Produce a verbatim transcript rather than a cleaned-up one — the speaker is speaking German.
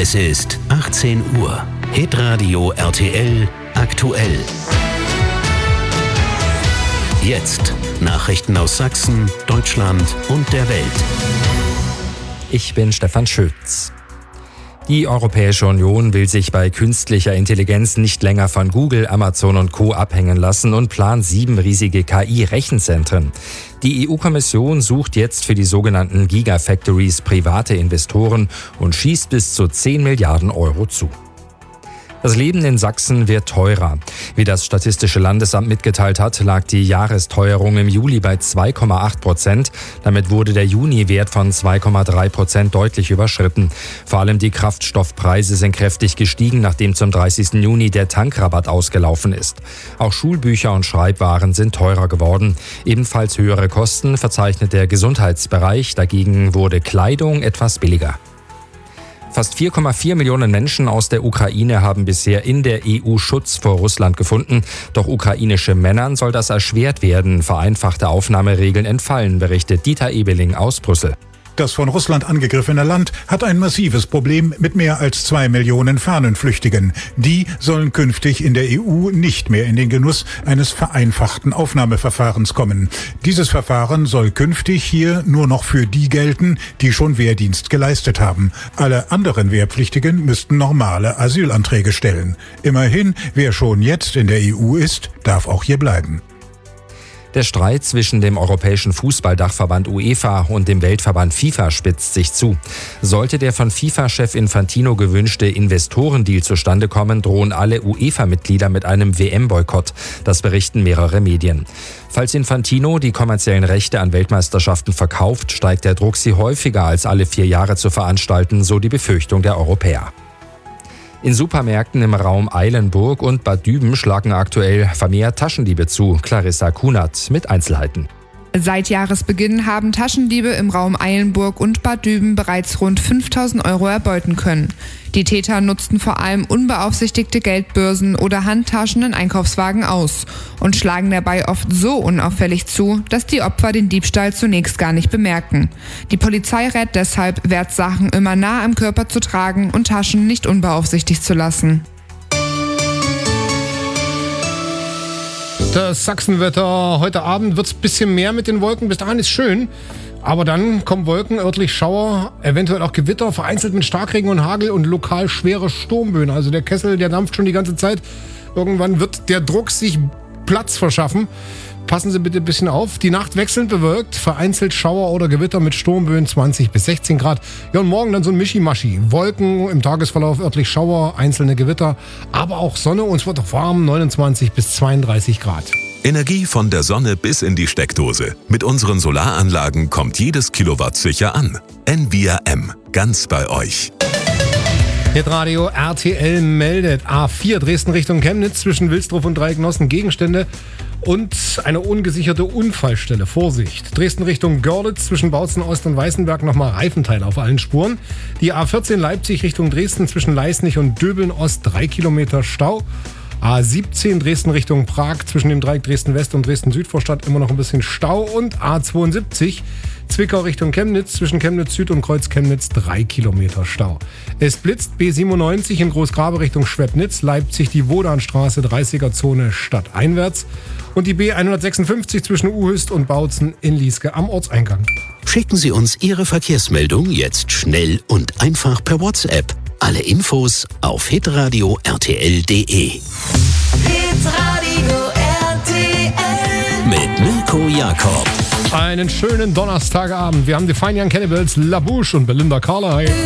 Es ist achtzehn Uhr. Hitradio R T L aktuell. Jetzt Nachrichten aus Sachsen, Deutschland und der Welt. Ich bin Stefan Schütz. Die Europäische Union will sich bei künstlicher Intelligenz nicht länger von Google, Amazon und Co. abhängen lassen und plant sieben riesige K I-Rechenzentren. Die E U-Kommission sucht jetzt für die sogenannten Gigafactories private Investoren und schießt bis zu zehn Milliarden Euro zu. Das Leben in Sachsen wird teurer. Wie das Statistische Landesamt mitgeteilt hat, lag die Jahresteuerung im Juli bei zwei Komma acht Prozent. Damit wurde der Juni-Wert von zwei Komma drei Prozent deutlich überschritten. Vor allem die Kraftstoffpreise sind kräftig gestiegen, nachdem zum dreißigsten Juni der Tankrabatt ausgelaufen ist. Auch Schulbücher und Schreibwaren sind teurer geworden. Ebenfalls höhere Kosten verzeichnet der Gesundheitsbereich. Dagegen wurde Kleidung etwas billiger. Fast vier Komma vier Millionen Menschen aus der Ukraine haben bisher in der E U Schutz vor Russland gefunden. Doch ukrainische Männern soll das erschwert werden. Vereinfachte Aufnahmeregeln entfallen, berichtet Dieter Ebeling aus Brüssel. Das von Russland angegriffene Land hat ein massives Problem mit mehr als zwei Millionen Fahnenflüchtigen. Die sollen künftig in der E U nicht mehr in den Genuss eines vereinfachten Aufnahmeverfahrens kommen. Dieses Verfahren soll künftig hier nur noch für die gelten, die schon Wehrdienst geleistet haben. Alle anderen Wehrpflichtigen müssten normale Asylanträge stellen. Immerhin, wer schon jetzt in der E U ist, darf auch hier bleiben. Der Streit zwischen dem Europäischen Fußballdachverband UEFA und dem Weltverband FIFA spitzt sich zu. Sollte der von FIFA-Chef Infantino gewünschte Investorendeal zustande kommen, drohen alle UEFA-Mitglieder mit einem W M-Boykott. Das berichten mehrere Medien. Falls Infantino die kommerziellen Rechte an Weltmeisterschaften verkauft, steigt der Druck, sie häufiger als alle vier Jahre zu veranstalten, so die Befürchtung der Europäer. In Supermärkten im Raum Eilenburg und Bad Düben schlagen aktuell vermehrt Taschendiebe zu. Clarissa Kunert mit Einzelheiten. Seit Jahresbeginn haben Taschendiebe im Raum Eilenburg und Bad Düben bereits rund fünftausend Euro erbeuten können. Die Täter nutzten vor allem unbeaufsichtigte Geldbörsen oder Handtaschen in Einkaufswagen aus und schlagen dabei oft so unauffällig zu, dass die Opfer den Diebstahl zunächst gar nicht bemerken. Die Polizei rät deshalb, Wertsachen immer nah am Körper zu tragen und Taschen nicht unbeaufsichtigt zu lassen. Das Sachsenwetter. Heute Abend wird es ein bisschen mehr mit den Wolken. Bis dahin ist schön. Aber dann kommen Wolken, örtlich Schauer, eventuell auch Gewitter, vereinzelt mit Starkregen und Hagel und lokal schwere Sturmböen. Also der Kessel, der dampft schon die ganze Zeit. Irgendwann wird der Druck sich Platz verschaffen. Passen Sie bitte ein bisschen auf. Die Nacht wechselnd bewölkt, vereinzelt Schauer oder Gewitter mit Sturmböen zwanzig bis sechzehn Grad. Ja, und morgen dann so ein Mischi-Maschi. Wolken, im Tagesverlauf örtlich Schauer, einzelne Gewitter, aber auch Sonne und es wird auch warm, neunundzwanzig bis zweiunddreißig Grad. Energie von der Sonne bis in die Steckdose. Mit unseren Solaranlagen kommt jedes Kilowatt sicher an. N V R M, ganz bei euch. Hitradio R T L meldet A vier Dresden Richtung Chemnitz zwischen Wilsdruff und Dreiecknossen Gegenstände und eine ungesicherte Unfallstelle. Vorsicht. Dresden Richtung Görlitz zwischen Bautzen Ost und Weißenberg nochmal Reifenteile auf allen Spuren. Die A vierzehn Leipzig Richtung Dresden zwischen Leisnig und Döbeln Ost drei Kilometer Stau. A siebzehn Dresden Richtung Prag zwischen dem Dreieck Dresden West und Dresden Südvorstadt immer noch ein bisschen Stau. Und A zweiundsiebzig Zwickau Richtung Chemnitz zwischen Chemnitz Süd und Kreuz Chemnitz drei Kilometer Stau. Es blitzt B siebenundneunzig in Großgrabe Richtung Schwebnitz, Leipzig die Wodanstraße dreißiger Zone stadteinwärts und die B hundertsechsundfünfzig zwischen Uhüst und Bautzen in Lieske am Ortseingang. Schicken Sie uns Ihre Verkehrsmeldung jetzt schnell und einfach per WhatsApp. Alle Infos auf hitradio R T L punkt de. Hitradio R T L Mit Mirko Jakob. Einen schönen Donnerstagabend. Wir haben die Fine Young Cannibals, La Bouche und Belinda Carlisle.